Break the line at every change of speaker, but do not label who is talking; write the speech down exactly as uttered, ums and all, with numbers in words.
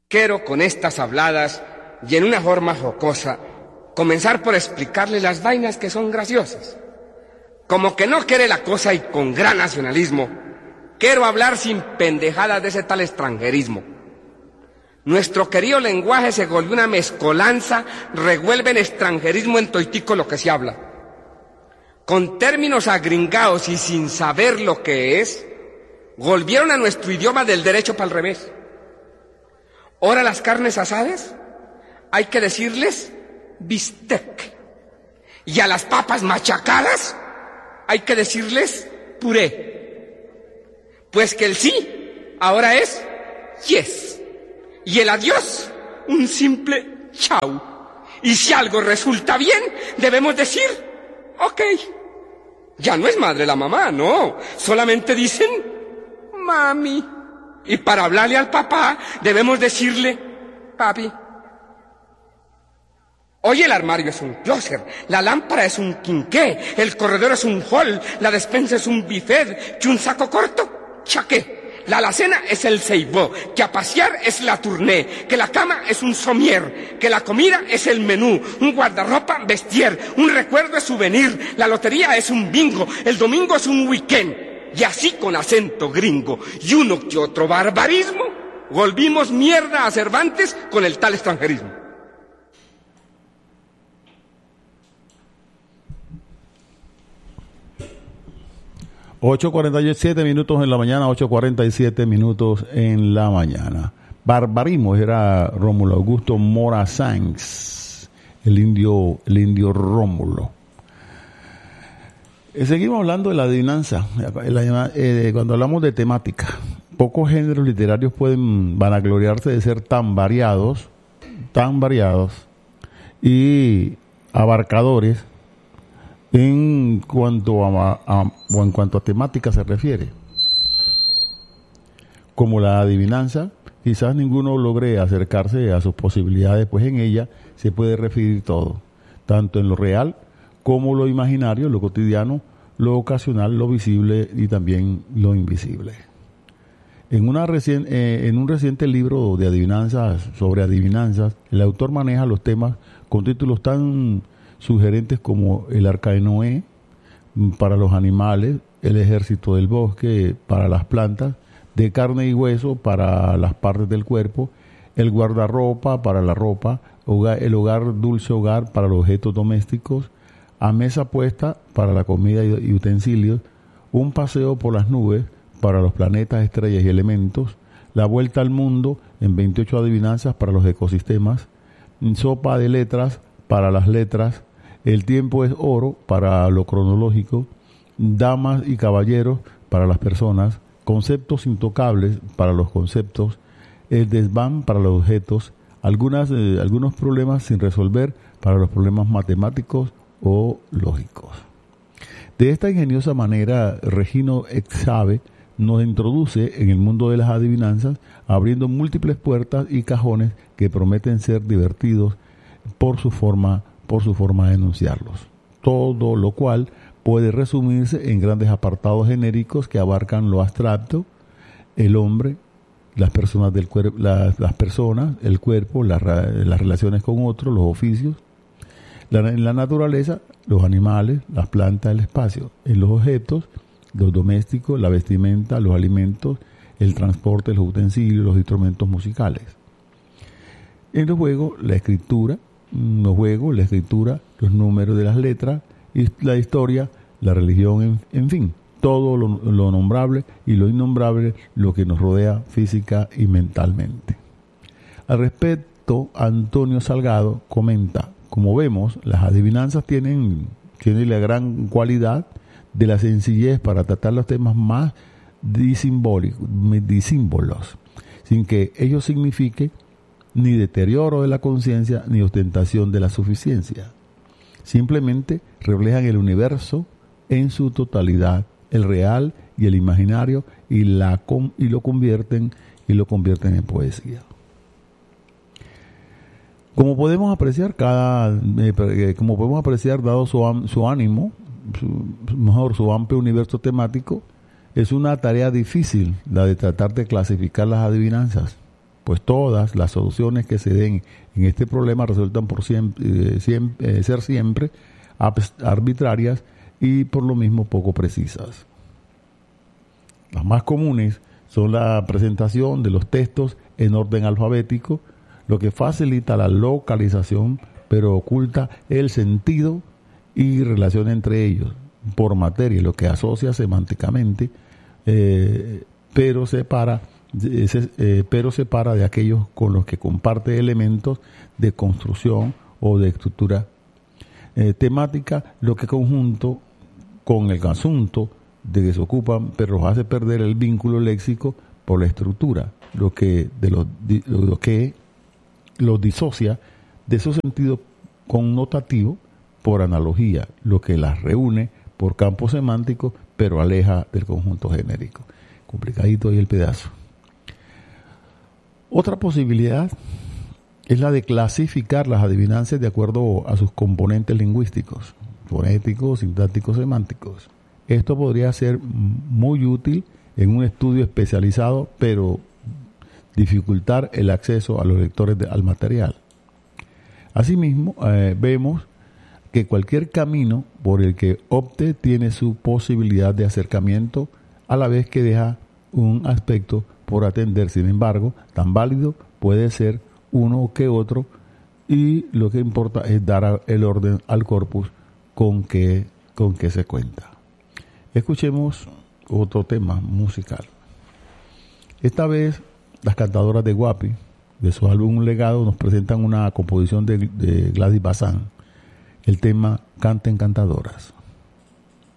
Quiero con estas habladas, y en una forma jocosa, comenzar por explicarle las vainas que son graciosas. Como que no quiere la cosa y con gran nacionalismo, quiero hablar sin pendejadas de ese tal extranjerismo. Nuestro querido lenguaje se volvió una mezcolanza, revuelve en extranjerismo en toitico lo que se habla. Con términos agringados y sin saber lo que es, volvieron a nuestro idioma del derecho para el revés. Ahora las carnes asadas, hay que decirles bistec. Y a las papas machacadas, hay que decirles puré. Pues que el sí ahora es yes. Y el adiós, un simple chau. Y si algo resulta bien, debemos decir ok. Ya no es madre la mamá, no. Solamente dicen mami. Y para hablarle al papá, debemos decirle papi. Hoy el armario es un closet, la lámpara es un quinqué, el corredor es un hall, la despensa es un buffet, y un saco corto, chaqué. La alacena es el ceibó, que a pasear es la tournée, que la cama es un somier, que la comida es el menú, un guardarropa vestier, un recuerdo es souvenir, la lotería es un bingo, el domingo es un weekend. Y así con acento gringo y uno que otro barbarismo, volvimos mierda a Cervantes con el tal extranjerismo.
ocho cuarenta y siete minutos en la mañana, ocho cuarenta y siete minutos en la mañana. Barbarismo era Rómulo Augusto Mora Sanz, el indio, el indio Rómulo. Eh, seguimos hablando de la adivinanza. Eh, cuando hablamos de temática, pocos géneros literarios pueden vanagloriarse de ser tan variados, tan variados y abarcadores en cuanto a, a, o en cuanto a temática se refiere. Como la adivinanza, quizás ninguno logre acercarse a sus posibilidades, pues en ella se puede referir todo, tanto en lo real como lo imaginario, lo cotidiano, lo ocasional, lo visible y también lo invisible. En, una recien, eh, en un reciente libro de adivinanzas, sobre adivinanzas, el autor maneja los temas con títulos tan sugerentes como el arca de Noé para los animales, el ejército del bosque para las plantas, de carne y hueso para las partes del cuerpo, el guardarropa para la ropa, hogar, el hogar dulce hogar para los objetos domésticos, a mesa puesta para la comida y utensilios, un paseo por las nubes para los planetas, estrellas y elementos, la vuelta al mundo en veintiocho adivinanzas para los ecosistemas, sopa de letras para las letras, el tiempo es oro para lo cronológico, damas y caballeros para las personas, conceptos intocables para los conceptos, el desván para los objetos, algunas, eh, algunos problemas sin resolver para los problemas matemáticos o lógicos. De esta ingeniosa manera, Regino Exave nos introduce en el mundo de las adivinanzas, abriendo múltiples puertas y cajones que prometen ser divertidos por su forma, por su forma de enunciarlos. Todo lo cual puede resumirse en grandes apartados genéricos que abarcan lo abstracto, el hombre, las personas del cuerpo, las, las personas, el cuerpo, las, las relaciones con otros, los oficios, la, en la naturaleza, los animales, las plantas, el espacio, en los objetos, los domésticos, la vestimenta, los alimentos, el transporte, los utensilios, los instrumentos musicales. En los juegos, la escritura, los juegos, la escritura, los números de las letras, y la historia, la religión, en, en fin, todo lo, lo nombrable y lo innombrable, lo que nos rodea física y mentalmente. Al respecto, Antonio Salgado comenta: como vemos, las adivinanzas tienen, tienen la gran cualidad de la sencillez para tratar los temas más disímbolos, sin que ello signifique ni deterioro de la conciencia ni ostentación de la suficiencia. Simplemente reflejan el universo en su totalidad, el real y el imaginario, y, la, y lo convierten y lo convierten en poesía. Como podemos apreciar, cada, eh, como podemos apreciar, dado su, su ánimo, su, mejor su amplio universo temático, es una tarea difícil la de tratar de clasificar las adivinanzas, pues todas las soluciones que se den en este problema resultan por siempre, eh, siempre, eh, ser siempre arbitrarias y por lo mismo poco precisas. Las más comunes son la presentación de los textos en orden alfabético, lo que facilita la localización, pero oculta el sentido y relación entre ellos por materia, lo que asocia semánticamente, eh, pero separa, eh, se, eh, pero separa de aquellos con los que comparte elementos de construcción o de estructura eh, temática, lo que conjunto con el asunto de que se ocupan, pero los hace perder el vínculo léxico por la estructura, lo que de los, lo que los disocia de su sentido connotativo por analogía, lo que las reúne por campo semántico, pero aleja del conjunto genérico. Complicadito ahí el pedazo. Otra posibilidad es la de clasificar las adivinanzas de acuerdo a sus componentes lingüísticos, fonéticos, sintácticos, semánticos. Esto podría ser muy útil en un estudio especializado, pero dificultar el acceso a los lectores de, al material. Asimismo, eh, vemos que cualquier camino por el que opte tiene su posibilidad de acercamiento, a la vez que deja un aspecto por atender. Sin embargo, tan válido puede ser uno que otro, y lo que importa es dar el orden al corpus con que, con que se cuenta. Escuchemos otro tema musical. Esta vez las cantadoras de Guapi, de su álbum Un Legado, nos presentan una composición de, de Gladys Bazán, el tema Canten Cantadoras.